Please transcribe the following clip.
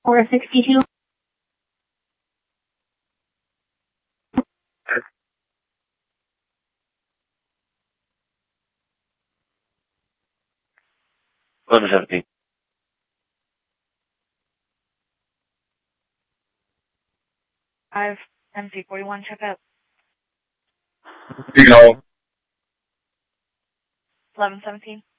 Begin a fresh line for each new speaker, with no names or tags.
or 62.
What is happening?
I've MC41, check out.
You know.
1117.